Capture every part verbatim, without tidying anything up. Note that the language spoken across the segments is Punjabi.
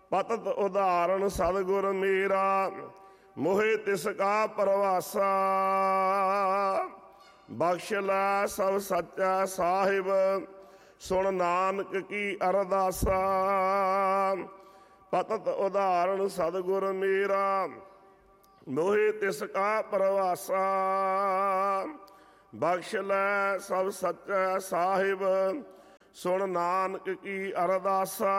ਪਤਤ ਉਦਾਹਰਨ ਸਤਿਗੁਰ ਮੇਰਾ, ਮੋਹਿ ਤਿਸ ਕਾ ਪਰਵਾਸਾ। ਬਖਸ਼ ਲੈ ਸਭ ਸੱਚਾ ਸਾਹਿਬ, ਸੁਣ ਨਾਨਕ ਕੀ ਅਰਦਾਸਾ। ਪਤਤ ਉਦਾਹਰਨ ਸਤਿਗੁਰ ਮੇਰਾ, ਮੋਹਿ ਤਿਸ ਕਾ ਪਰਵਾਸਾ। ਬਖਸ਼ ਲੈ ਸਭ ਸੱਚਾ ਸਾਹਿਬ, ਸੁਣ ਨਾਨਕ ਕੀ ਅਰਦਾਸਾ।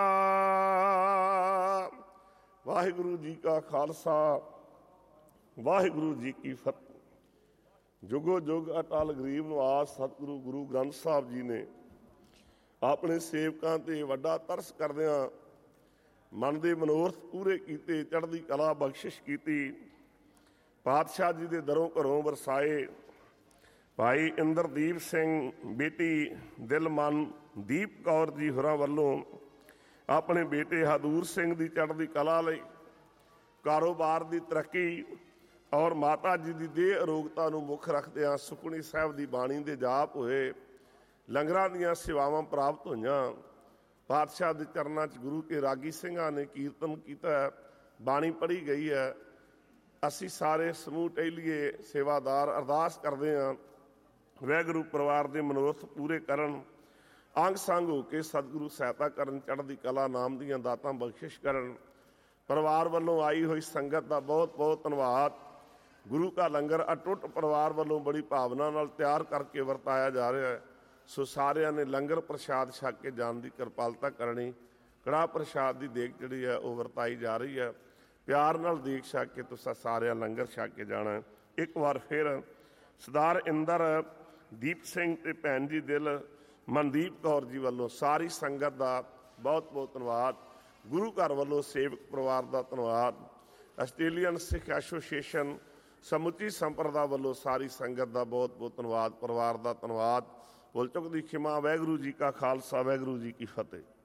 ਵਾਹਿਗੁਰੂ ਜੀ ਕਾ ਖਾਲਸਾ, ਵਾਹਿਗੁਰੂ ਜੀ ਕੀ ਫਤਿਹ। ਜੁਗੋ ਜੁਗ ਅਟਲ ਗਰੀਬ ਨਿਵਾਸ ਸਤਿਗੁਰੂ ਗੁਰੂ ਗ੍ਰੰਥ ਸਾਹਿਬ ਜੀ ਨੇ ਆਪਣੇ ਸੇਵਕਾਂ ਤੇ ਵੱਡਾ ਤਰਸ ਕਰਦਿਆਂ ਮਨ ਦੇ ਮਨੋਰਥ ਪੂਰੇ ਕੀਤੇ, ਚੜ੍ਹਦੀ ਕਲਾ ਬਖਸ਼ਿਸ਼ ਕੀਤੀ। ਪਾਤਸ਼ਾਹ ਜੀ ਦੇ ਦਰੋਂ ਘਰੋਂ ਵਰਸਾਏ ਭਾਈ ਇੰਦਰਦੀਪ ਸਿੰਘ, ਬੇਟੀ ਦਿਲਮਨ ਦੀਪ ਕੌਰ ਜੀ ਹੋਰਾਂ ਵੱਲੋਂ ਆਪਣੇ ਬੇਟੇ ਹਦੂਰ ਸਿੰਘ ਦੀ ਚੜ੍ਹਦੀ ਕਲਾ ਲਈ, ਕਾਰੋਬਾਰ ਦੀ ਤਰੱਕੀ ਔਰ ਮਾਤਾ ਜੀ ਦੀ ਦੇਹ ਅਰੋਗਤਾ ਨੂੰ ਮੁੱਖ ਰੱਖਦਿਆਂ ਸੁਖਮਨੀ ਸਾਹਿਬ ਦੀ ਬਾਣੀ ਦੇ ਜਾਪ ਹੋਏ, ਲੰਗਰਾਂ ਦੀਆਂ ਸੇਵਾਵਾਂ ਪ੍ਰਾਪਤ ਹੋਈਆਂ। ਪਾਤਸ਼ਾਹ ਦੇ ਚਰਨਾਂ 'ਚ ਗੁਰੂ ਕੇ ਰਾਗੀ ਸਿੰਘਾਂ ਨੇ ਕੀਰਤਨ ਕੀਤਾ, ਬਾਣੀ ਪੜ੍ਹੀ ਗਈ ਹੈ। ਅਸੀਂ ਸਾਰੇ ਸਮੂਹ ਟਹਿਲੀਏ ਸੇਵਾਦਾਰ ਅਰਦਾਸ ਕਰਦੇ ਹਾਂ, ਵਾਹਿਗੁਰੂ ਪਰਿਵਾਰ ਦੇ ਮਨੋਰਥ ਪੂਰੇ ਕਰਨ, ਅੰਗ ਸੰਗ ਹੋ ਕੇ ਸਤਿਗੁਰੂ ਸਹਾਇਤਾ ਕਰਨ, ਚੜ੍ਹਦੀ ਕਲਾ ਨਾਮ ਦੀਆਂ ਦਾਤਾਂ ਬਖਸ਼ਿਸ਼ ਕਰਨ। ਪਰਿਵਾਰ ਵੱਲੋਂ ਆਈ ਹੋਈ ਸੰਗਤ ਦਾ ਬਹੁਤ ਬਹੁਤ ਧੰਨਵਾਦ। ਗੁਰੂ ਕਾ ਲੰਗਰ ਅਟੁੱਟ ਪਰਿਵਾਰ ਵੱਲੋਂ ਬੜੀ ਭਾਵਨਾ ਨਾਲ ਤਿਆਰ ਕਰਕੇ ਵਰਤਾਇਆ ਜਾ ਰਿਹਾ ਹੈ। ਸੋ ਸਾਰਿਆਂ ਨੇ ਲੰਗਰ ਪ੍ਰਸ਼ਾਦ ਛਕ ਕੇ ਜਾਣ ਦੀ ਕਿਰਪਾਲਤਾ ਕਰਨੀ। ਕੜਾਹ ਪ੍ਰਸ਼ਾਦ ਦੀ ਦੇਗ ਜਿਹੜੀ ਹੈ ਉਹ ਵਰਤਾਈ ਜਾ ਰਹੀ ਹੈ। ਪਿਆਰ ਨਾਲ ਦੇਗ ਛਕ ਕੇ ਤੁਸੀਂ ਸਾਰਿਆਂ ਲੰਗਰ ਛਕ ਕੇ ਜਾਣਾ। ਇੱਕ ਵਾਰ ਫਿਰ ਸਰਦਾਰ ਇੰਦਰ ਦੀਪ ਸਿੰਘ ਤੇ ਭੈਣ ਜੀ ਦਿਲ ਮਨਦੀਪ ਕੌਰ ਜੀ ਵੱਲੋਂ ਸਾਰੀ ਸੰਗਤ ਦਾ ਬਹੁਤ ਬਹੁਤ ਧੰਨਵਾਦ। ਗੁਰੂ ਘਰ ਵੱਲੋਂ ਸੇਵਕ ਪਰਿਵਾਰ ਦਾ ਧੰਨਵਾਦ। ਆਸਟ੍ਰੇਲੀਅਨ ਸਿੱਖ ਐਸੋਸੀਏਸ਼ਨ ਸਮੁੱਚੀ ਸੰਪਰਦਾ ਵੱਲੋਂ ਸਾਰੀ ਸੰਗਤ ਦਾ ਬਹੁਤ ਬਹੁਤ ਧੰਨਵਾਦ। ਪਰਿਵਾਰ ਦਾ ਧੰਨਵਾਦ। ਭੁੱਲ ਚੁੱਕ ਦੀ ਖਿਮਾ। ਵਾਹਿਗੁਰੂ ਜੀ ਕਾ ਖਾਲਸਾ, ਵਾਹਿਗੁਰੂ ਜੀ ਕੀ ਫਤਿਹ।